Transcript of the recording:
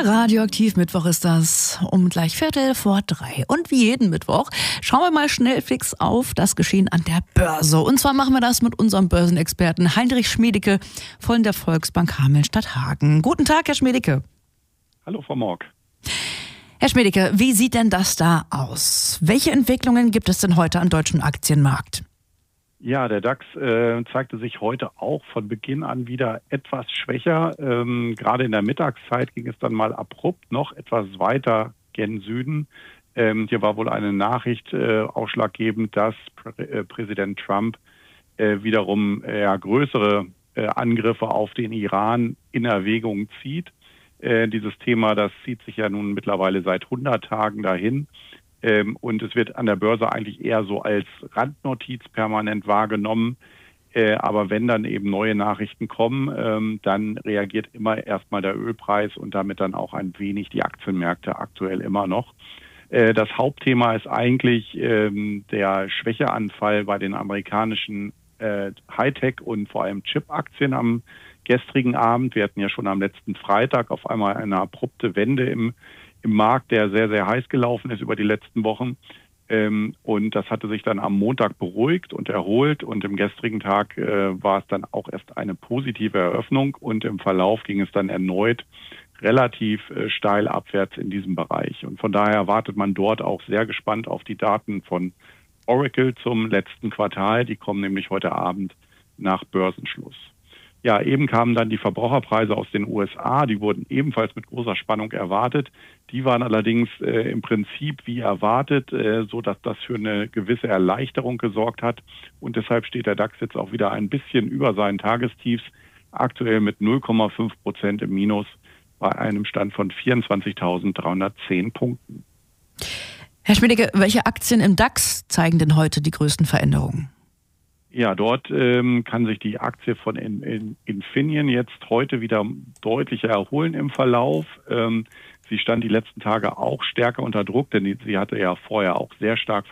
Der Radioaktiv-Mittwoch ist das, um gleich 2:15. Und wie jeden Mittwoch schauen wir mal schnell fix auf das Geschehen an der Börse. Und zwar machen wir das mit unserem Börsenexperten Heinrich Schmiedecke von der Volksbank Hameln-Stadthagen. Guten Tag, Herr Schmiedecke. Hallo, Frau Morg. Herr Schmiedecke, wie sieht denn das da aus? Welche Entwicklungen gibt es denn heute am deutschen Aktienmarkt? Ja, der DAX zeigte sich heute auch von Beginn an wieder etwas schwächer. Gerade in der Mittagszeit ging es dann mal abrupt noch etwas weiter gen Süden. Hier war wohl eine Nachricht ausschlaggebend, dass Präsident Trump wiederum größere Angriffe auf den Iran in Erwägung zieht. Dieses Thema, das zieht sich ja nun mittlerweile seit 100 Tagen dahin. Und es wird an der Börse eigentlich eher so als Randnotiz permanent wahrgenommen. Aber wenn dann eben neue Nachrichten kommen, dann reagiert immer erstmal der Ölpreis und damit dann auch ein wenig die Aktienmärkte aktuell immer noch. Das Hauptthema ist eigentlich der Schwächeanfall bei den amerikanischen Hightech- und vor allem Chip-Aktien am gestrigen Abend. Wir hatten ja schon am letzten Freitag auf einmal eine abrupte Wende im Markt, der sehr, sehr heiß gelaufen ist über die letzten Wochen. Und das hatte sich dann am Montag beruhigt und erholt. Und im gestrigen Tag war es dann auch erst eine positive Eröffnung. Und im Verlauf ging es dann erneut relativ steil abwärts in diesem Bereich. Und von daher wartet man dort auch sehr gespannt auf die Daten von Oracle zum letzten Quartal. Die kommen nämlich heute Abend nach Börsenschluss. Ja, eben kamen dann die Verbraucherpreise aus den USA, die wurden ebenfalls mit großer Spannung erwartet. Die waren allerdings im Prinzip wie erwartet, so dass das für eine gewisse Erleichterung gesorgt hat. Und deshalb steht der DAX jetzt auch wieder ein bisschen über seinen Tagestiefs, aktuell mit 0,5% im Minus bei einem Stand von 24.310 Punkten. Herr Schmiedecke, welche Aktien im DAX zeigen denn heute die größten Veränderungen? Ja, dort kann sich die Aktie von Infineon jetzt heute wieder deutlicher erholen im Verlauf. Sie stand die letzten Tage auch stärker unter Druck, denn sie hatte ja vorher auch sehr stark